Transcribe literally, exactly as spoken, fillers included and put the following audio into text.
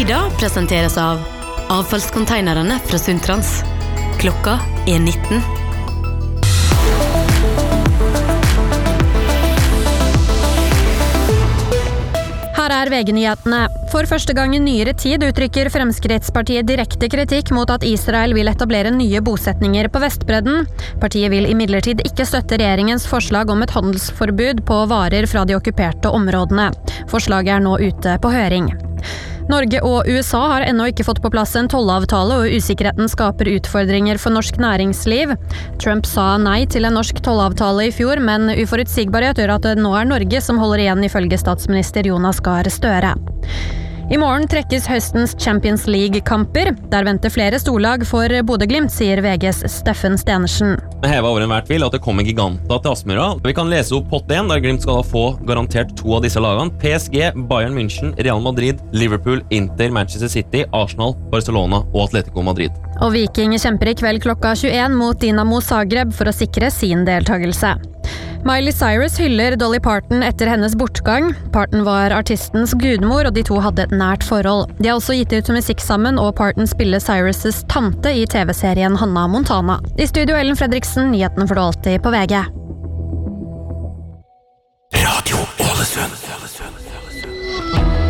Tida presenteres av avfallskonteinerne fra Sundtrans. Klokka er nitten. Her er V G-nyhetene. For første gang i nyere tid uttrykker Fremskrittspartiet direkte kritikk mot at Israel vil etablere nye bosetninger på Vestbredden. Partiet vil imidlertid ikke støtte regjeringens forslag om et handelsforbud på varer fra de okkuperte områdene. Forslaget er nå ute på høring. Norge og U S A har ennå ikke fått på plass en tollavtale, og usikkerheten skaper utfordringer for norsk næringsliv. Trump sa nei til en norsk tollavtale i fjor, men uforutsigbarhet gjør at det nå er Norge som holder igjen, ifølge statsminister Jonas Gahr Støre. I morgen trekkes høstens Champions League-kamper. Der venter flere storlag for Bodø/Glimt, sier V G's Steffen Stenersen. Det hever over en hvert tvil at det kommer giganter til Aspmyra. Vi kan lese opp pott én, der Glimt skal da få garantert to av disse lagene. P S G, Bayern München, Real Madrid, Liverpool, Inter, Manchester City, Arsenal, Barcelona og Atletico Madrid. Og Viking kjemper i kveld klokka tjueen mot Dinamo Zagreb for å sikre sin deltagelse. Miley Cyrus hyller Dolly Parton etter hennes bortgang. Parton var artistens gudmor, og de to hadde et nært forhold. De har også gitt ut musikk sammen, og Parton spiller Cyrus' tante i T V-serien Hannah Montana. I studio Ellen Fredriksen, nyheten får du alltid på V G. Radio Ålesund.